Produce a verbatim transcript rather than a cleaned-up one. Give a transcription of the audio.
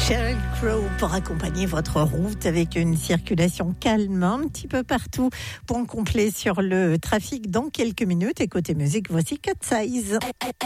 Sheryl Crow pour accompagner votre route avec une circulation calme un petit peu partout. Point complet sur le trafic dans quelques minutes. Et côté musique, voici Cat Size.